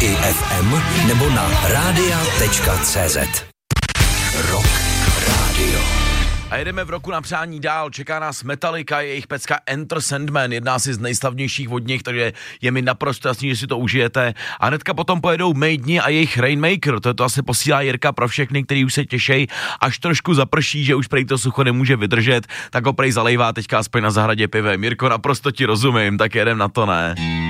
FM nebo na radia.cz. Rock Radio. A jedeme v roku na přání dál, čeká nás Metallica, jejich pecka Enter Sandman, jedná si z nejslavnějších od nich, takže je mi naprosto jasný, že si to užijete. A hnedka potom pojedou Maideni a jejich Rainmaker, to asi posílá Jirka pro všechny, kteří už se těšej, až trošku zaprší, že už prej to sucho nemůže vydržet, tak ho prej zalejvá teďka aspoň na zahradě pivem. Jirko, naprosto ti rozumím, tak jedem na to, ne?